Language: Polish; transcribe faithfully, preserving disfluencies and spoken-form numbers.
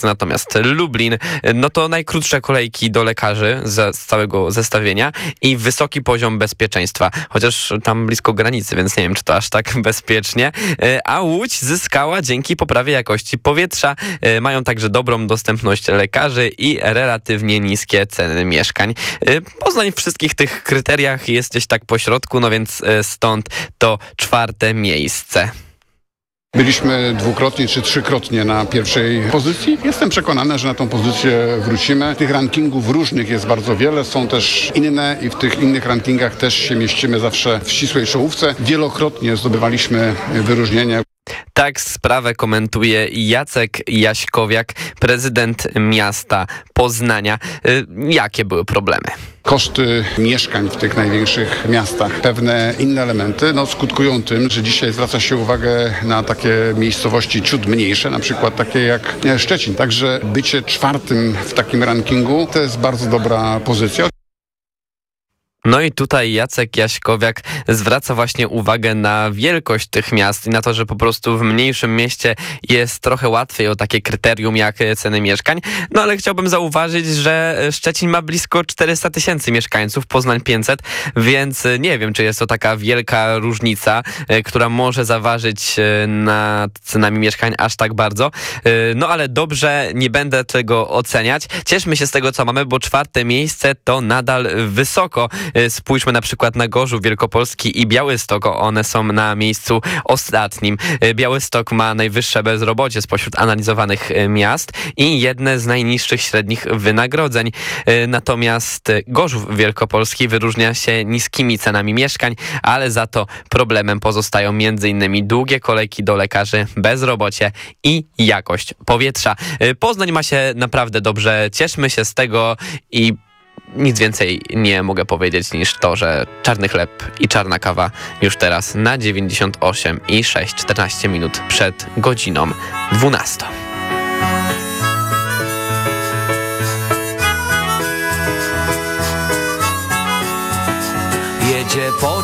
Natomiast Lublin, no to najkrótsze kolejki do lekarzy z, z całego zestawienia i wysoki poziom bezpieczeństwa, chociaż tam blisko granicy, więc nie wiem, czy to aż tak bezpiecznie. A Łódź zyskała dzięki poprawie jakości powietrza. Mają także dobrą dostępność lekarzy i relatywnie niskie ceny mieszkań. Poznań w wszystkich tych kryteriach jest gdzieś tak po środku, no więc stąd to czwarte miejsce. Byliśmy dwukrotnie czy trzykrotnie na pierwszej pozycji. Jestem przekonany, że na tą pozycję wrócimy. Tych rankingów różnych jest bardzo wiele, są też inne i w tych innych rankingach też się mieścimy zawsze w ścisłej czołówce. Wielokrotnie zdobywaliśmy wyróżnienie. Tak sprawę komentuje Jacek Jaśkowiak, prezydent miasta Poznania. Jakie były problemy? Koszty mieszkań w tych największych miastach, pewne inne elementy no, skutkują tym, że dzisiaj zwraca się uwagę na takie miejscowości ciut mniejsze, na przykład takie jak Szczecin. Także bycie czwartym w takim rankingu to jest bardzo dobra pozycja. No i tutaj Jacek Jaśkowiak zwraca właśnie uwagę na wielkość tych miast i na to, że po prostu w mniejszym mieście jest trochę łatwiej o takie kryterium jak ceny mieszkań. No ale chciałbym zauważyć, że Szczecin ma blisko czterysta tysięcy mieszkańców, Poznań pięćset, więc nie wiem, czy jest to taka wielka różnica, która może zaważyć nad cenami mieszkań aż tak bardzo. No ale dobrze, nie będę tego oceniać. Cieszmy się z tego, co mamy, bo czwarte miejsce to nadal wysoko. Spójrzmy na przykład na Gorzów Wielkopolski i Białystok. One są na miejscu ostatnim. Białystok ma najwyższe bezrobocie spośród analizowanych miast i jedne z najniższych średnich wynagrodzeń. Natomiast Gorzów Wielkopolski wyróżnia się niskimi cenami mieszkań, ale za to problemem pozostają m.in. długie kolejki do lekarzy, bezrobocie i jakość powietrza. Poznań ma się naprawdę dobrze. Cieszmy się z tego i nic więcej nie mogę powiedzieć niż to, że czarny chleb i czarna kawa już teraz na dziewięćdziesiąt osiem i sześć, czternaście minut przed godziną dwunastą. Jedzie po